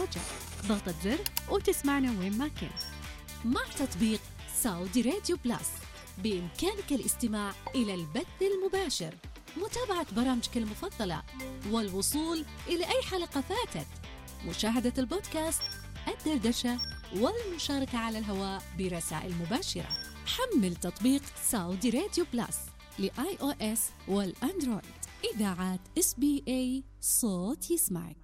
بروجكت. ضغطة زر وتسمعنا وين ما كنت. مع تطبيق سعودي راديو بلس بإمكانك الاستماع إلى البث المباشر، متابعة برامجك المفضلة، والوصول إلى أي حلقة فاتت، مشاهدة البودكاست، الدردشة، والمشاركة على الهواء برسائل مباشرة. حمل تطبيق سعودي راديو بلس لآي أو إس والأندرويد. إذاعات SBS صوت يسمعك.